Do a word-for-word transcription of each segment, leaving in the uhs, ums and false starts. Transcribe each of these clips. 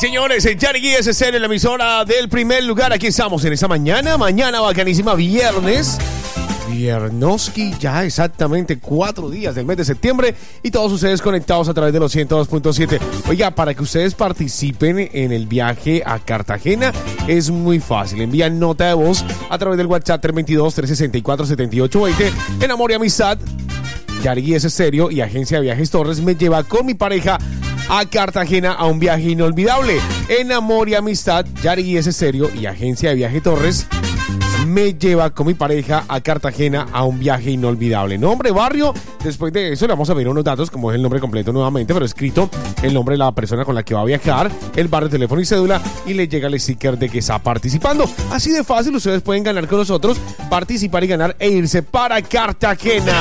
señores, Yarigui S C en la emisora del primer lugar. Aquí estamos en esta mañana, mañana bacanísima, viernes. Viernoski, ya exactamente cuatro días del mes de septiembre y todos ustedes conectados a través de los ciento dos punto siete. Oiga, para que ustedes participen en el viaje a Cartagena es muy fácil. Envían nota de voz a través del WhatsApp tres dos dos, tres seis cuatro, siete ocho dos cero. En Amor y Amistad, Yarigui S Stereo y Agencia de Viajes Torres me lleva con mi pareja a Cartagena a un viaje inolvidable. En Amor y Amistad, Yarigui S Stereo y Agencia de Viajes Torres me lleva con mi pareja a Cartagena a un viaje inolvidable. Nombre, barrio. Después de eso le vamos a pedir unos datos, como es el nombre completo nuevamente, pero escrito el nombre de la persona con la que va a viajar, el barrio, teléfono y cédula, y le llega el sticker de que está participando. Así de fácil, ustedes pueden ganar con nosotros, participar y ganar e irse para Cartagena.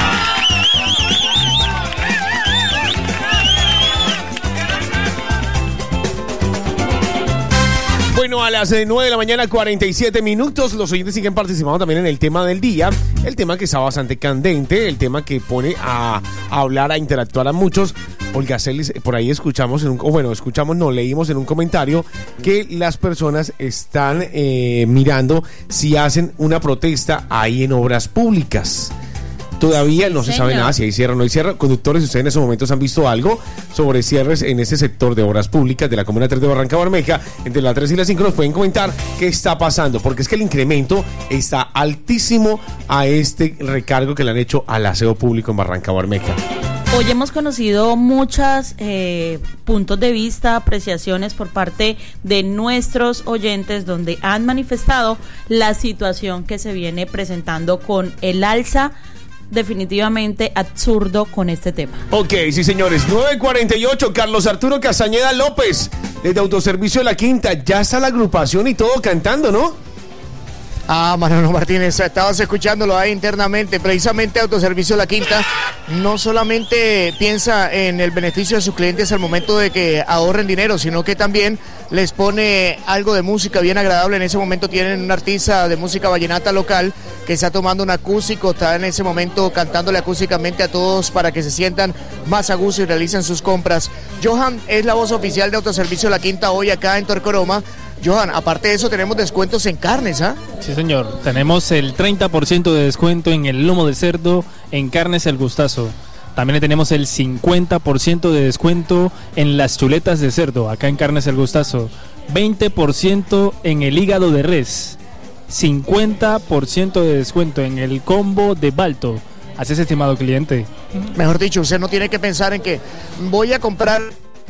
Bueno, a las nueve de la mañana, cuarenta y siete minutos, los oyentes siguen participando también en el tema del día, el tema que está bastante candente, el tema que pone a, a hablar, a interactuar a muchos. Olga Celis, por ahí escuchamos, en un, o bueno, escuchamos, no, leímos en un comentario que las personas están eh, mirando si hacen una protesta ahí en obras públicas. Todavía no se sabe nada si hay cierre o no hay cierre. Conductores, ustedes en esos momentos han visto algo sobre cierres en ese sector de obras públicas de la Comuna tres de Barranca Bermeja, entre la tres y la cinco. Nos pueden comentar qué está pasando, porque es que el incremento está altísimo a este recargo que le han hecho al aseo público en Barranca Bermeja. Hoy hemos conocido muchos eh, puntos de vista, apreciaciones por parte de nuestros oyentes, donde han manifestado la situación que se viene presentando con el alza definitivamente absurdo con este tema. Ok, sí señores, nueve cuarenta y ocho, Carlos Arturo Castañeda López, desde Autoservicio La Quinta, ya está la agrupación y todo cantando, ¿no? Ah, Manolo Martínez, estabas escuchándolo ahí internamente. Precisamente Autoservicio La Quinta no solamente piensa en el beneficio de sus clientes al momento de que ahorren dinero, sino que también les pone algo de música bien agradable. En ese momento tienen un artista de música vallenata local que está tomando un acústico, está en ese momento cantándole acústicamente a todos para que se sientan más a gusto y realicen sus compras. Johan es la voz oficial de Autoservicio La Quinta hoy acá en Torcoroma. Johan, aparte de eso tenemos descuentos en carnes, ¿ah? ¿eh? Sí, señor. Tenemos el treinta por ciento de descuento en el lomo de cerdo, en carnes El Gustazo. También le tenemos el cincuenta por ciento de descuento en las chuletas de cerdo, acá en Carnes El Gustazo. veinte por ciento en el hígado de res. cincuenta por ciento de descuento en el combo de Balto. Así es, estimado cliente. Mejor dicho, usted no tiene que pensar en que voy a comprar...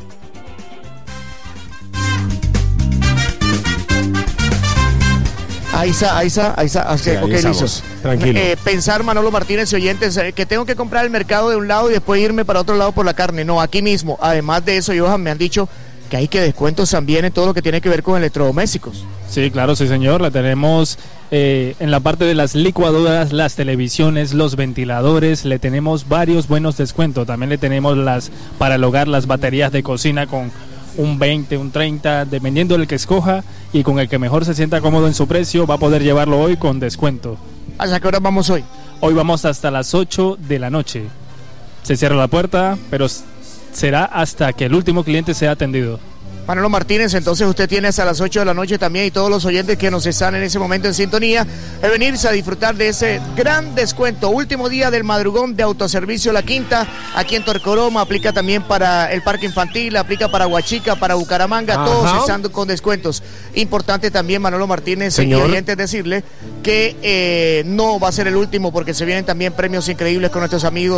Ahí está, ahí está, ahí está. Sí, okay, ahí listo. Tranquilo. Eh, pensar, Manolo Martínez y oyentes, eh, que tengo que comprar el mercado de un lado y después irme para otro lado por la carne. No, aquí mismo. Además de eso, Johan, me han dicho que hay que descuentos también en todo lo que tiene que ver con electrodomésticos. Sí, claro, sí, señor. La tenemos eh, en la parte de las licuadoras, las televisiones, los ventiladores. Le tenemos varios buenos descuentos. También le tenemos las para el hogar, las baterías de cocina con un veinte, un treinta, dependiendo del que escoja, y con el que mejor se sienta cómodo en su precio va a poder llevarlo hoy con descuento. ¿Hasta qué hora vamos hoy? Hoy vamos hasta las ocho de la noche. Se cierra la puerta, pero será hasta que el último cliente sea atendido. Manolo Martínez, entonces usted tiene hasta las ocho de la noche también, y todos los oyentes que nos están en ese momento en sintonía, de venirse a disfrutar de ese gran descuento. Último día del madrugón de Autoservicio La Quinta, aquí en Torcoroma. Aplica también para el parque infantil, aplica para Huachica, para Bucaramanga. Ajá. Todos están con descuentos. Importante también, Manolo Martínez, señor, y oyentes, decirle que eh, no va a ser el último, porque se vienen también premios increíbles con nuestros amigos